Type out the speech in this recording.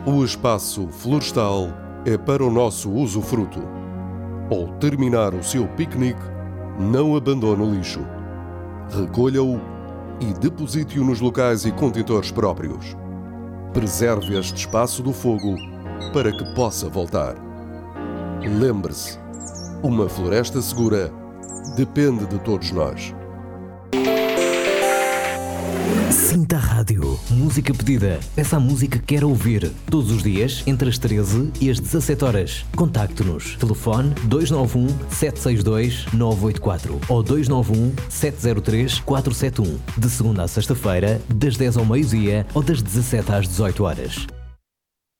O espaço florestal é para o nosso usufruto. Ao terminar o seu piquenique, não abandone o lixo. Recolha-o e deposite-o nos locais e contentores próprios. Preserve este espaço do fogo para que possa voltar. Lembre-se, uma floresta segura depende de todos nós. Sinta a rádio. Música pedida. Peça a música que quer ouvir. Todos os dias, entre as 13 e as 17 horas. Contacte-nos. Telefone 291 762 984 ou 291 703 471. De segunda a sexta-feira, das 10 ao meio-dia ou das 17 às 18 horas.